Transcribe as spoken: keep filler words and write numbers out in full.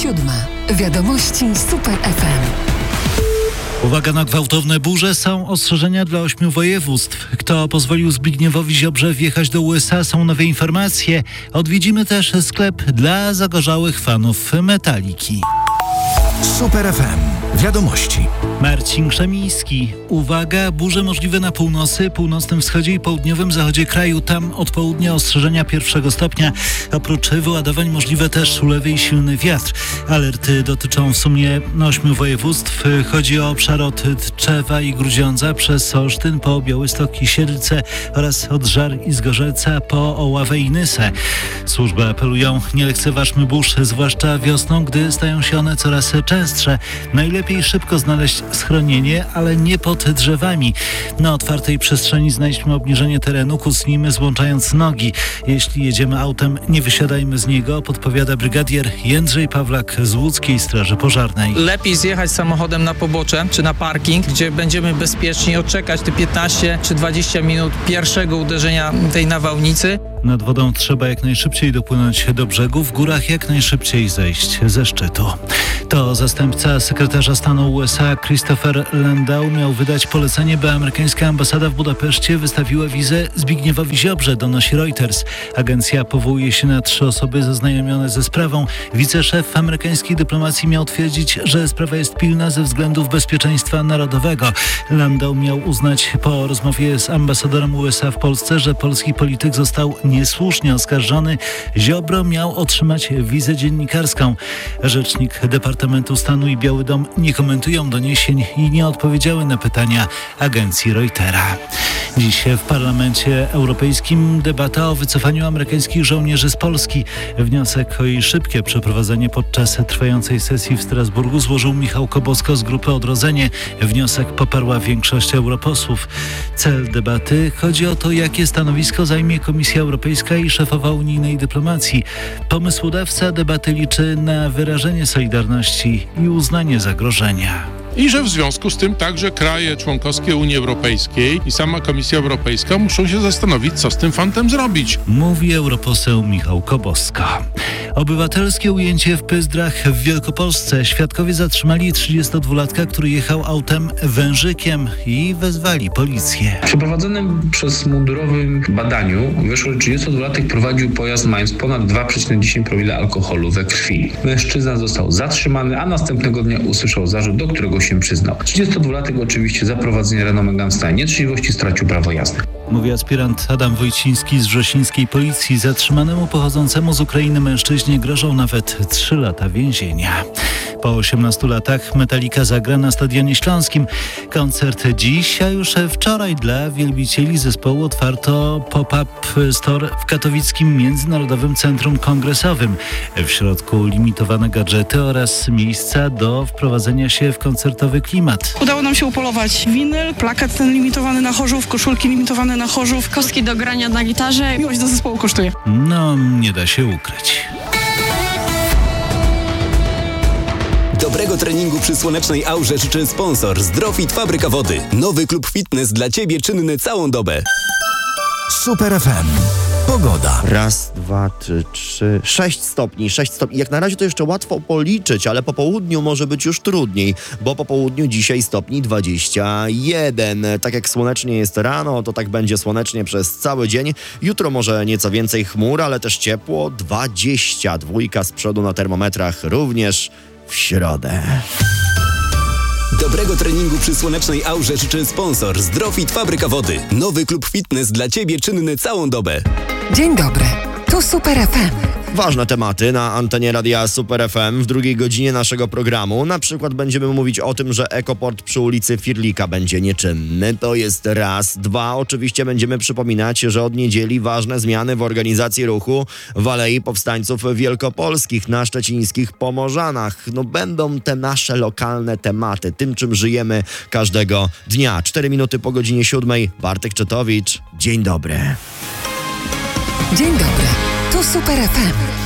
Siódma. Wiadomości Super F M. Uwaga na gwałtowne burze, są ostrzeżenia dla ośmiu województw. Kto pozwolił Zbigniewowi Ziobrze wjechać do U S A, są nowe informacje. Odwiedzimy też sklep dla zagorzałych fanów Metaliki. Super F M. Wiadomości. Marcin Krzemiński. Uwaga, burze możliwe na północy, północnym wschodzie i południowym zachodzie kraju. Tam od południa ostrzeżenia pierwszego stopnia. Oprócz wyładowań możliwe też ulewy i silny wiatr. Alerty dotyczą w sumie ośmiu województw. Chodzi o obszar od Tczewa i Grudziądza przez Olsztyn po Białystok i Siedlce oraz od Żar i Zgorzelca po Oławę i Nysę. Służby apelują, nie lekceważmy burz, zwłaszcza wiosną, gdy stają się one coraz częstsze. Najlepiej szybko znaleźć schronienie, ale nie pod drzewami. Na otwartej przestrzeni znajdźmy obniżenie terenu, kucnijmy złączając nogi. Jeśli jedziemy autem, nie wysiadajmy z niego, podpowiada brygadier Jędrzej Pawlak z Łódzkiej Straży Pożarnej. Lepiej zjechać samochodem na pobocze czy na parking, gdzie będziemy bezpieczni odczekać te piętnaście czy dwadzieścia minut pierwszego uderzenia tej nawałnicy. Nad wodą trzeba jak najszybciej dopłynąć do brzegu, w górach jak najszybciej zejść ze szczytu. To zastępca sekretarza stanu U S A Christopher Landau miał wydać polecenie, by amerykańska ambasada w Budapeszcie wystawiła wizę Zbigniewowi Ziobrze, donosi Reuters. Agencja powołuje się na trzy osoby zaznajomione ze sprawą. Wiceszef amerykańskiej dyplomacji miał twierdzić, że sprawa jest pilna ze względów bezpieczeństwa narodowego. Landau miał uznać po rozmowie z ambasadorem U S A w Polsce, że polski polityk został niesłusznie oskarżony. Ziobro miał otrzymać wizę dziennikarską. Rzecznik Departamentu Stanu i Biały Dom nie komentują doniesień i nie odpowiedziały na pytania agencji Reutera. Dziś w Parlamencie Europejskim debata o wycofaniu amerykańskich żołnierzy z Polski. Wniosek o jej szybkie przeprowadzenie podczas trwającej sesji w Strasburgu złożył Michał Kobosko z grupy Odrodzenie. Wniosek poparła większość europosłów. Cel debaty chodzi o to, jakie stanowisko zajmie Komisja Europejska i szefowa unijnej dyplomacji. Pomysłodawca debaty liczy na wyrażenie solidarności i uznanie zagrożenia. I że w związku z tym także kraje członkowskie Unii Europejskiej i sama Komisja Europejska muszą się zastanowić, co z tym fantem zrobić. Mówi europoseł Michał Koboska. Obywatelskie ujęcie w Pyzdrach w Wielkopolsce. Świadkowie zatrzymali trzydziestodwulatka, który jechał autem wężykiem i wezwali policję. W przeprowadzonym przez mundurowym badaniu wyszło, że trzydziestodwulatek prowadził pojazd mając ponad dwa przecinek dziesięć promila alkoholu we krwi. Mężczyzna został zatrzymany, a następnego dnia usłyszał zarzut, do którego się przyznał. trzydziestodwulatek oczywiście za prowadzenie Renault Megane w stanie nietrzeźwości stracił prawo jazdy. Mówi aspirant Adam Wojciński z wrzesińskiej policji. Zatrzymanemu pochodzącemu z Ukrainy mężczyźnie grożą nawet trzy lata więzienia. Po osiemnastu latach Metalika zagra na Stadionie Śląskim. Koncert dziś, a już wczoraj dla wielbicieli zespołu otwarto pop-up store w katowickim Międzynarodowym Centrum Kongresowym. W środku limitowane gadżety oraz miejsca do wprowadzenia się w koncertowy klimat. Udało nam się upolować winyl, plakat ten limitowany na Chorzów, koszulki limitowane na Chorzów, kostki do grania na gitarze. Miłość do zespołu kosztuje. No, nie da się ukryć. Dobrego treningu przy słonecznej aurze życzy sponsor Zdrofit Fabryka Wody. Nowy klub fitness dla Ciebie czynny całą dobę. Super F M. Pogoda. Raz, dwa, trzy, trzy, sześć stopni, sześć stopni. Jak na razie to jeszcze łatwo policzyć, ale po południu może być już trudniej, bo po południu dzisiaj stopni dwadzieścia jeden. Tak jak słonecznie jest rano, to tak będzie słonecznie przez cały dzień. Jutro może nieco więcej chmur, ale też ciepło. dwadzieścia, dwójka z przodu na termometrach również w środę. Dobrego treningu przy słonecznej aurze życzy sponsor Zdrofit Fabryka Wody. Nowy klub fitness dla Ciebie czynny całą dobę. Dzień dobry, tu Super F M. Ważne tematy na antenie radia Super F M w drugiej godzinie naszego programu. Na przykład będziemy mówić o tym, że ekoport przy ulicy Firlika będzie nieczynny. To jest raz. Dwa, oczywiście będziemy przypominać, że od niedzieli ważne zmiany w organizacji ruchu w Alei Powstańców Wielkopolskich na szczecińskich Pomorzanach. No będą te nasze lokalne tematy, tym czym żyjemy każdego dnia. Cztery minuty po godzinie siódmej. Bartek Czytowicz. Dzień dobry. Dzień dobry, tu Super F M.